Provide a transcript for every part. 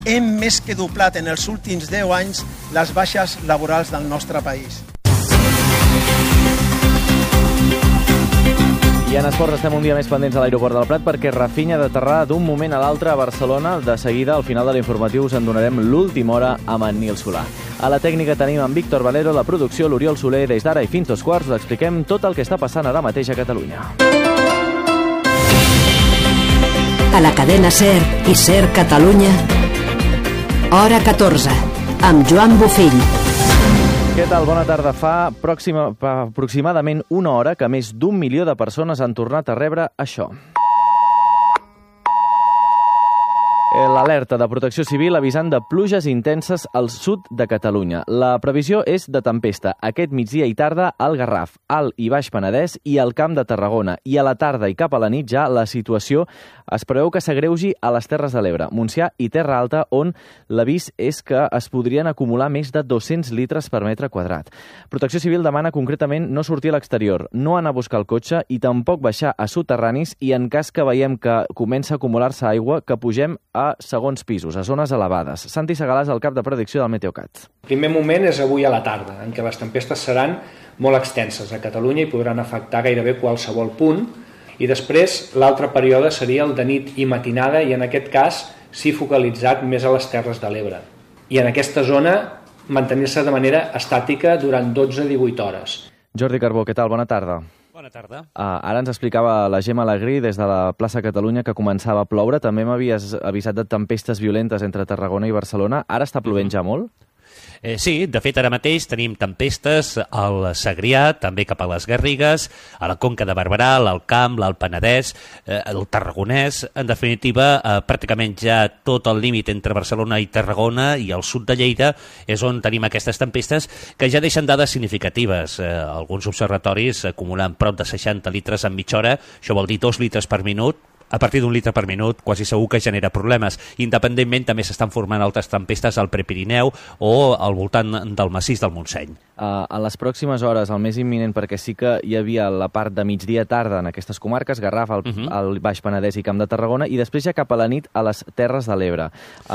Hem més que doblat en els últims 10 anys les baixes laborals del nostre país. I en esports estem un dia més pendents a l'aeroport del Prat perquè Rafinha ha d'aterrar d'un moment a l'altre a Barcelona. De seguida, al final de l'informatiu, us en donarem l'última hora amb en Nil Solà. A la tècnica tenim en Víctor Valero, la producció l'Oriol Soler. Des d'ara i fins 2:15 us expliquem tot el que està passant ara mateix a Catalunya. A la cadena SER i SER Catalunya, hora 14, amb Joan Bofill. Què tal? Bona tarda. Fa aproximadament una hora que més d'1 milió de persones han tornat a rebre això. L'alerta de Protecció Civil avisant de pluges intenses al sud de Catalunya. La previsió és de tempesta aquest migdia i tarda al Garraf, Alt i Baix Penedès i al Camp de Tarragona. I a la tarda i cap a la nit ja la situació es preveu que s'agreugi a les Terres de l'Ebre, Montsià i Terra Alta, on l'avís és que es podrien acumular més de 200 litres per metre quadrat. Protecció Civil demana concretament no sortir a l'exterior, no anar a buscar el cotxe i tampoc baixar a soterranis i en cas que veiem que comença a acumular-se aigua, que pugem a segons pisos, a zones elevades. Santi Segalàs, el cap de predicció del Meteocat. El primer moment és avui a la tarda, en què les tempestes seran molt extenses a Catalunya i podran afectar gairebé qualsevol punt. I després l'altre període seria el de nit i matinada i en aquest cas sí focalitzat més a les Terres de l'Ebre. I en aquesta zona mantenir-se de manera estàtica durant 12-18 hores. Jordi Carbó, què tal? Bona tarda. Bona tarda. Ara ens explicava la Gemma Alegrí des de la plaça Catalunya que començava a ploure. També m'havies avisat de tempestes violentes entre Tarragona i Barcelona. Ara està plovent ja molt? Sí, de fet ara mateix tenim tempestes al Segrià, també cap a les Garrigues, a la Conca de Barberà, l'Alt Camp, l'Alt Penedès, el Tarragonès, en definitiva pràcticament ja tot el límit entre Barcelona i Tarragona i el sud de Lleida és on tenim aquestes tempestes que ja deixen dades significatives. Alguns observatoris acumulen prop de 60 litres en mitja hora, això vol dir 2 litres per minut. A partir d'1 litre per minut quasi segur que genera problemes. Independentment també s'estan formant altres tempestes al Prepirineu o al voltant del massís del Montseny. A les pròximes hores, el més imminent, perquè sí que hi havia la part de migdia tarda en aquestes comarques, Garraf, el Baix Penedès i Camp de Tarragona, i després ja cap a la nit a les Terres de l'Ebre.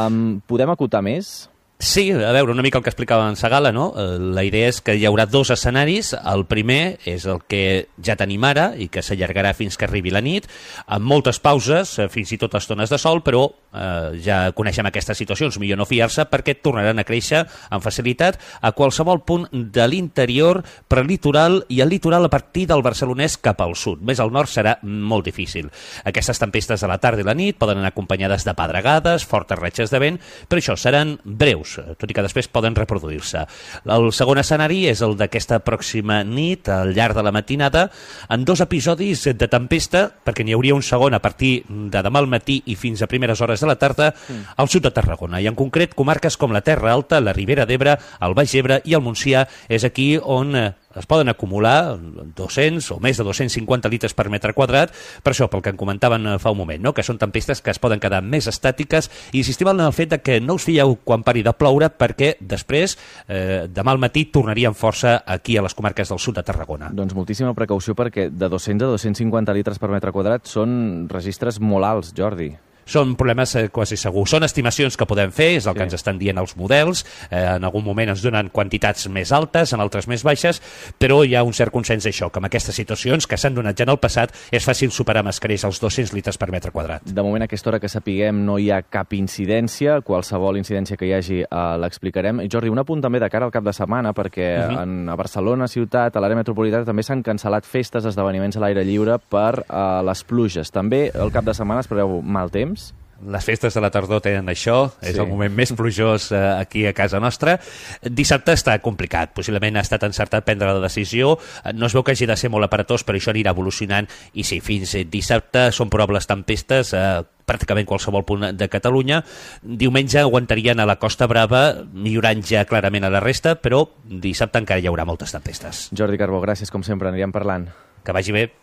Podem acotar més? Sí, a veure, una mica el que explicava en Segala, no? La idea és que hi haurà 2 escenaris. El primer és el que ja tenim ara i que s'allargarà fins que arribi la nit, amb moltes pauses, fins i tot estones de sol, però ja coneixem aquestes situacions, millor no fiar-se perquè tornaran a créixer amb facilitat a qualsevol punt de l'interior, prelitoral i el litoral a partir del barcelonès cap al sud. Més al nord serà molt difícil. Aquestes tempestes a la tarda i la nit poden anar acompanyades de pedregades, fortes ratxes de vent, però això seran breus, tot i que després poden reproduir-se. El segon escenari és el d'aquesta pròxima nit, al llarg de la matinada, en 2 episodis de tempesta, perquè n'hi hauria un segon a partir de demà al matí i fins a primeres hores de la tarda al sud de Tarragona, i en concret comarques com la Terra Alta, la Ribera d'Ebre, el Baix Ebre i el Montsià. És aquí on es poden acumular 200 o més de 250 litres per metre quadrat, per això, pel que en comentaven fa un moment, no? Que són tempestes que es poden quedar més estàtiques, i insistim en el fet de que no us fieu quan pari de ploure, perquè després, demà al matí, tornaríem força aquí a les comarques del sud de Tarragona. Doncs moltíssima precaució, perquè de 200 a 250 litres per metre quadrat són registres molt alts, Jordi. Són problemes quasi segur. Són estimacions que podem fer, és el que ens estan dient els models. En algun moment ens donen quantitats més altes, en altres més baixes, però hi ha un cert consens d'això, que amb aquestes situacions que s'han donat ja en el passat és fàcil superar amb escreix els 200 litres per metre quadrat. De moment, a aquesta hora que sapiguem, no hi ha cap incidència. Qualsevol incidència que hi hagi l'explicarem. I Jordi, un apunt també de cara al cap de setmana, perquè a Barcelona, ciutat, a l'àrea metropolitana, també s'han cancel·lat festes, esdeveniments a l'aire lliure per les pluges. També el cap de setmana es preveu mal temps. Les festes de la tardor tenen això, és el moment més plujós aquí a casa nostra. Dissabte està complicat, possiblement ha estat encertat prendre la decisió, no es veu que hagi de ser molt aparatós, però això anirà evolucionant, i sí, fins dissabte són probables tempestes pràcticament qualsevol punt de Catalunya. Diumenge aguantarien a la Costa Brava, millorant ja clarament a la resta, però dissabte encara hi haurà moltes tempestes. Jordi Carbó, gràcies, com sempre, anirem parlant. Que vagi bé.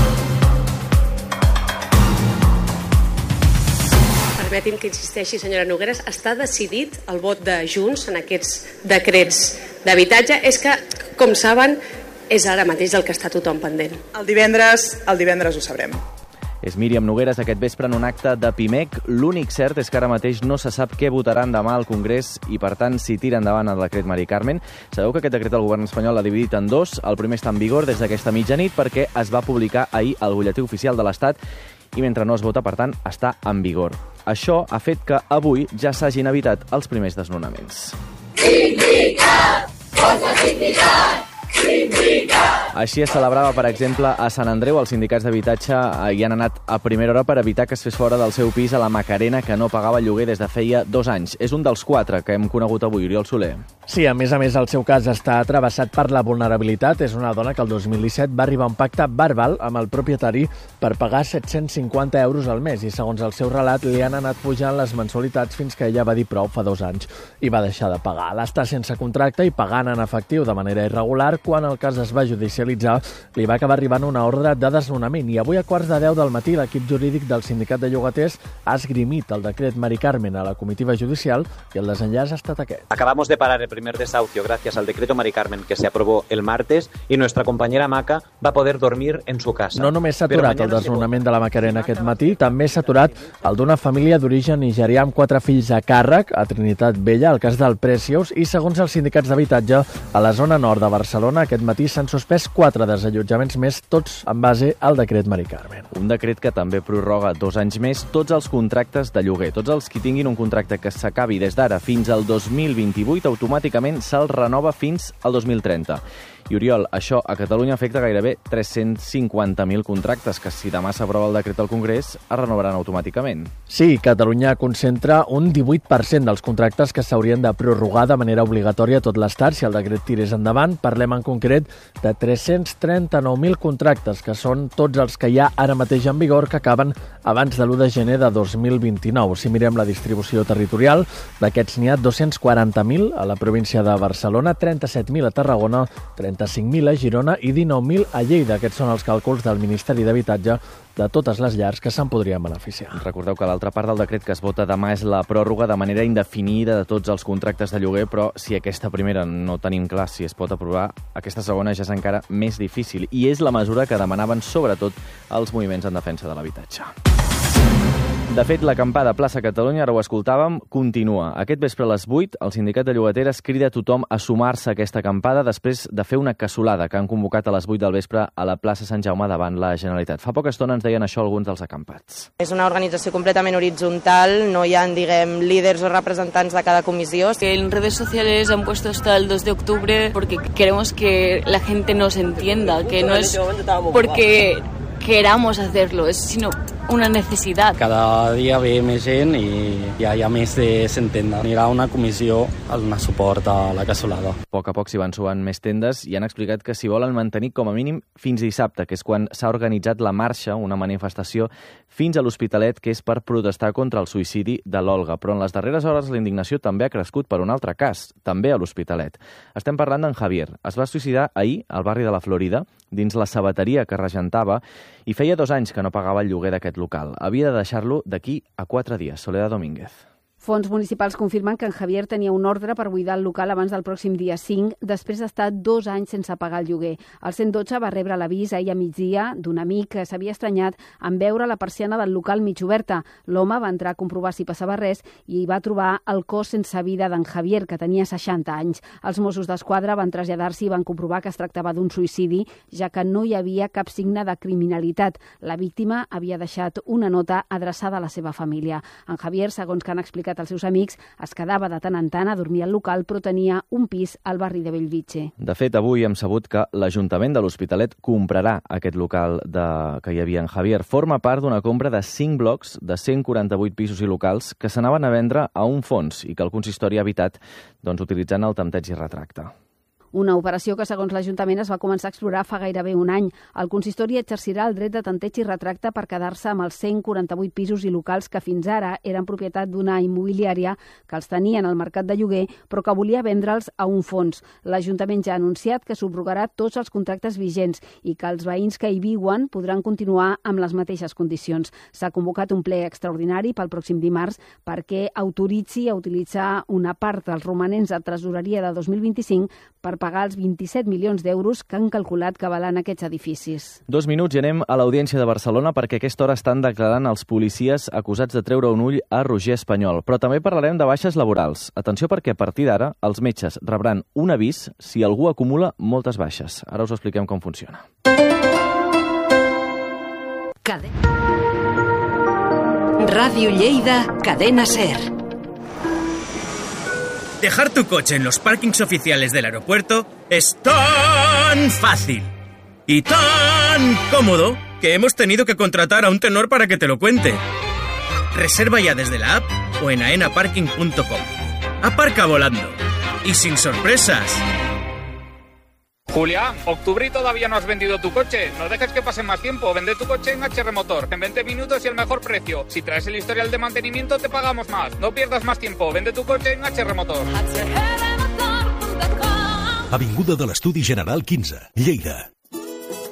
Permeti'm que insisteixi, senyora Nogueras, està decidit el vot de Junts en aquests decrets d'habitatge? És que, com saben, és ara mateix el que està tothom pendent. El divendres ho sabrem. És Míriam Nogueras aquest vespre en un acte de Pimec. L'únic cert és que ara mateix no se sap què votaran demà al Congrés i, per tant, si tira endavant el decret Mari Carmen. Sabeu que aquest decret el govern espanyol l'ha dividit en dos. El primer està en vigor des d'aquesta mitjanit perquè es va publicar ahir al butlletí oficial de l'Estat i mentre no es vota, per tant, està en vigor. Això ha fet que avui ja s'hagin evitat els primers desnonaments. Sindicat! Força sindicat! Així es celebrava, per exemple, a Sant Andreu. Els sindicats d'habitatge hi han anat a primera hora per evitar que es fes fora del seu pis a la Macarena, que no pagava lloguer des de feia 2 anys. És un dels 4 que hem conegut avui, Oriol Soler. Sí, a més, el seu cas està travessat per la vulnerabilitat. És una dona que el 2017 va arribar a un pacte verbal amb el propietari per pagar 750 euros al mes i, segons el seu relat, li han anat pujant les mensualitats fins que ella va dir prou fa 2 anys i va deixar de pagar. L'està sense contracte i pagant en efectiu de manera irregular. Quan el cas es va judicialitzar, li va acabar arribant una ordre de desnonament i avui a 9:15 del matí l'equip jurídic del Sindicat de Llogaters ha esgrimit el decret Mari Carmen a la comitiva judicial i el desenllaç ha estat aquest. Acabamos de parar el primer desahucio gracias al decreto Mari Carmen que se aprobó el martes y nuestra compañera Maca va poder dormir en su casa. No només s'ha aturat el desnonament de la Macarena aquest matí, també s'ha aturat el d'una família d'origen nigerià amb 4 fills a càrrec a Trinitat Vella, el cas del Precious, i segons els sindicats d'habitatge a la zona nord de Barcelona aquest matí s'han suspès 4 desallotjaments més, tots en base al decret Mari Carmen. Un decret que també prorroga 2 anys més tots els contractes de lloguer. Tots els que tinguin un contracte que s'acabi des d'ara fins al 2028 automàticament se'l renova fins al 2030. I, Oriol, això a Catalunya afecta gairebé 350.000 contractes que, si demà s'aprova el decret al Congrés, es renovaran automàticament. Sí, Catalunya concentra un 18% dels contractes que s'haurien de prorrogar de manera obligatòria a tot l'Estat si el decret tirés endavant. Parlem en concret de 339.000 contractes, que són tots els que hi ha ara mateix en vigor, que acaben abans de l'1 de gener de 2029. Si mirem la distribució territorial, d'aquests n'hi ha 240.000 a la província de Barcelona, 37.000 a Tarragona, 35.000 a Girona i 19.000 a Lleida. Aquests són els càlculs del Ministeri d'Habitatge de totes les llars que se'n podrien beneficiar. Recordeu que l'altra part del decret que es vota demà és la pròrroga de manera indefinida de tots els contractes de lloguer, però si aquesta primera no tenim clar si es pot aprovar, aquesta segona ja és encara més difícil i és la mesura que demanaven sobretot els moviments en defensa de l'habitatge. De fet, l'acampada Plaça Catalunya, ara ho escoltàvem, continua. Aquest vespre a les 8, el Sindicat de Llogateres crida a tothom a sumar-se a aquesta acampada després de fer una cassolada que han convocat a les 8 del vespre a la plaça Sant Jaume davant la Generalitat. Fa poca estona ens deien això alguns dels acampats. És una organització completament horitzontal, no hi ha, líders o representants de cada comissió. En redes sociales han puesto hasta el 2 de octubre porque queremos que la gente nos entienda, que no es porque queramos hacerlo, es sino una necesidad. Cada dia ve més gent i ja hi ha més de 100 tendes. Anirà una comissió a donar suport a la cassolada. A poc s'hi van sumant més tendes i han explicat que s'hi volen mantenir com a mínim fins dissabte, que és quan s'ha organitzat la marxa, una manifestació, fins a l'Hospitalet, que és per protestar contra el suïcidi de l'Olga. Però en les darreres hores la indignació també ha crescut per un altre cas, també a l'Hospitalet. Estem parlant d'en Javier. Es va suïcidar ahir al barri de la Florida, dins la sabateria que regentava, i feia 2 anys que no pagava el lloguer d'aquest local. Havia de deixar-lo d'aquí a 4 dies. Soledad Domínguez. Fons municipals confirmen que en Javier tenia un ordre per buidar el local abans del pròxim dia 5, després d'estar 2 anys sense pagar el lloguer. El 112 va rebre l'avís ahir a migdia d'un amic que s'havia estranyat en veure la persiana del local mig oberta. L'home va entrar a comprovar si passava res i hi va trobar el cos sense vida d'en Javier, que tenia 60 anys. Els Mossos d'Esquadra van traslladar-s'hi i van comprovar que es tractava d'un suïcidi, ja que no hi havia cap signe de criminalitat. La víctima havia deixat una nota adreçada a la seva família. En Javier, segons que han explicat els seus amics, es quedava de tant en tant a dormir al local, però tenia un pis al barri de Bellvitge. De fet, avui hem sabut que l'Ajuntament de l'Hospitalet comprarà aquest local que hi havia en Javier. Forma part d'una compra de 5 blocs de 148 pisos i locals que s'anaven a vendre a un fons i que el consistori ha evitat utilitzant el tempteig i retracte. Una operació que, segons l'Ajuntament, es va començar a explorar fa gairebé un any. El consistori exercirà el dret de tanteig i retracte per quedar-se amb els 148 pisos i locals que fins ara eren propietat d'una immobiliària que els tenien al mercat de lloguer, però que volia vendre'ls a un fons. L'Ajuntament ja ha anunciat que subrogarà tots els contractes vigents i que els veïns que hi viuen podran continuar amb les mateixes condicions. S'ha convocat un ple extraordinari pel pròxim dimarts perquè autoritzi a utilitzar una part dels romanents de tresoreria de 2025 per pagar pagar els 27 milions d'euros que han calculat que valen aquests edificis. 2 minuts i anem a l'Audiència de Barcelona perquè a aquesta hora estan declarant els policies acusats de treure un ull a Roger Espanyol. Però també parlarem de baixes laborals. Atenció perquè a partir d'ara els metges rebran un avís si algú acumula moltes baixes. Ara us expliquem com funciona. Radio Lleida, Cadena SER. Dejar tu coche en los parkings oficiales del aeropuerto es tan fácil y tan cómodo que hemos tenido que contratar a un tenor para que te lo cuente. Reserva ya desde la app o en aenaparking.com. Aparca volando y sin sorpresas. Julián, octubre y todavía no has vendido tu coche. No dejes que pase más tiempo. Vende tu coche en HR Motor. En 20 minutos y el mejor precio. Si traes el historial de mantenimiento, te pagamos más. No pierdas más tiempo. Vende tu coche en HR Motor. Avinguda de l'Estudi General 15, Lleida.